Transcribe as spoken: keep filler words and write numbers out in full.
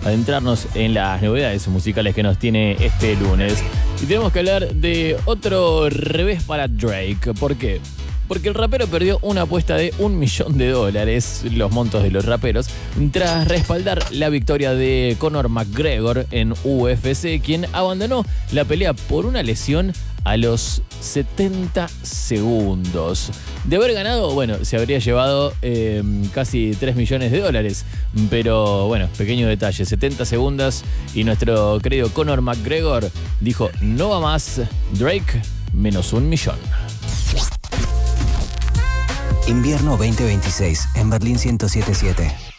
adentrarnos en las novedades musicales que nos tiene este lunes. Y tenemos que hablar de otro revés para Drake. ¿Por qué? Porque el rapero perdió una apuesta de un millón de dólares, los montos de los raperos, tras respaldar la victoria de Conor McGregor en U F C, quien abandonó la pelea por una lesión a los setenta segundos. De haber ganado, bueno, se habría llevado eh, casi tres millones de dólares. Pero bueno, pequeño detalle, setenta segundos y nuestro querido Conor McGregor dijo, no va más, Drake, menos un millón. Invierno veinte veintiséis en Berlín ciento siete punto siete.